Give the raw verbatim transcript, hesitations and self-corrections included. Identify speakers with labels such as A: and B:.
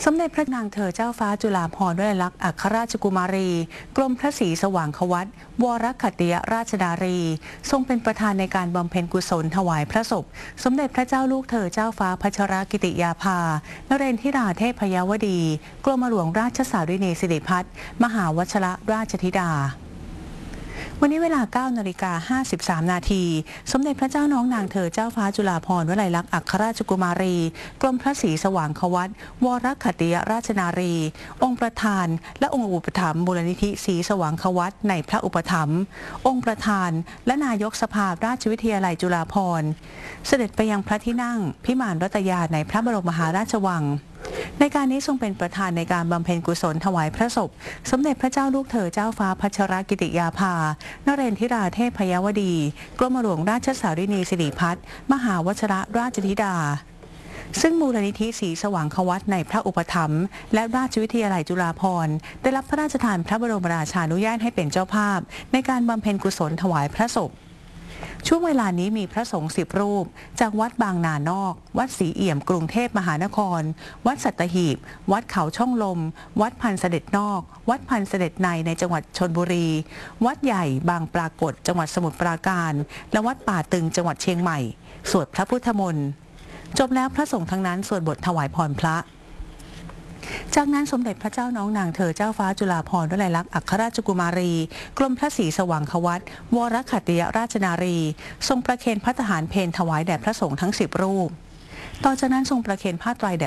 A: สมเด็จพระนางเธอเจ้าฟ้าจุฬาภรณ์วลัยลักษณ์อัครราชกุมารีกรมพระศรีสว่างควัตวรขัตติยราชนารีทรงเป็นประธานในการบำเพ็ญกุศลถวายพระศพสมเด็จพระเจ้าลูกเธอเจ้าฟ้าพัชรกิติยาภานเรนทิราเทพยวดีกรมหลวงราชสารินีสิริพัฒน์มหาวชรราชธิดาวันนี้เวลา เก้านาฬิกาห้าสิบสาม นาทีสมเด็จพระเจ้าน้องนางเธอเจ้าฟ้าจุฬาภรณ์วลัยลักษณ์อัครราชกุมารีกรมพระศรีสว่างควัตวรขัตติยราชนารีองค์ประธานและองค์อุปถัมภ์มูลนิธิศรีสว่างควัตในพระอุปถัมภ์องค์ประธานและนายกสภาราชวิทยาลัยจุฬาภรณ์เสด็จไปยังพระที่นั่งพิมานรัตยาในพระบรมมหาราชวังในการนี้ทรงเป็นประธานในการบำเพ็ญกุศลถวายพระศพสมเด็จพระเจ้าลูกเธอเจ้าฟ้าพัชรกิติยาภานเรนทิราเทพยวดีกรมหลวงราชสารินีสิริพัฒน์มหาวชรราชธิดาซึ่งมูลนิธิศรีสว่างควัตในพระอุปถัมภ์และราชวิทยาลัยจุฬาภรณ์ได้รับพระราชทานพระบรมราชานุญาตให้เป็นเจ้าภาพในการบำเพ็ญกุศลถวายพระศพช่วงเวลานี้มีพระสงฆ์สิบรูปจากวัดบางนานอกวัดศรีเอี่ยมกรุงเทพมหานครวัดสัตหีบวัดเขาช่องลมวัดพันเสด็จนอกวัดพันเสด็จในในจังหวัดชลบุรีวัดใหญ่บางปรากฏจังหวัดสมุทรปราการและวัดป่าตึงจังหวัดเชียงใหม่สวดพระพุทธมนต์จบแล้วพระสงฆ์ทั้งนั้นสวดบทถวายพรพระจากนั้นสมเด็จพระเจ้าน้องนางเธอเจ้าฟ้าจุฬาภรณ์วลัยลักษณ์อัครราชกุมารีกรมพระศรีสว่างควัตวรขัตติยราชนารีทรงประเคนพระทหารเพลถวายแด่พระสงฆ์ทั้งสิบรูปต่อจากนั้นทรงประเคนผ้าไตรแด่